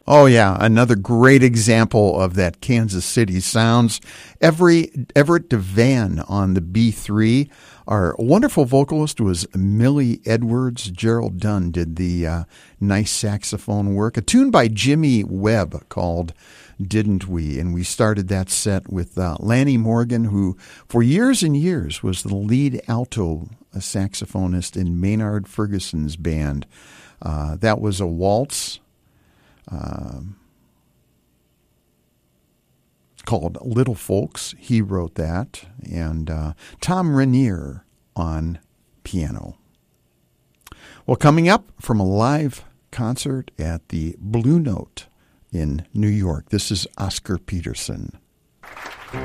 Oh, yeah, another great example of that Kansas City sounds. Everett DeVan on the B3. Our wonderful vocalist was Millie Edwards. Gerald Dunn did the nice saxophone work. A tune by Jimmy Webb called Didn't We? And we started that set with Lanny Morgan, who for years and years was the lead alto saxophonist in Maynard Ferguson's band. That was a waltz. Called Little Folks. He wrote that. And Tom Rainier on piano. Well, coming up from a live concert at the Blue Note in New York, this is Oscar Peterson.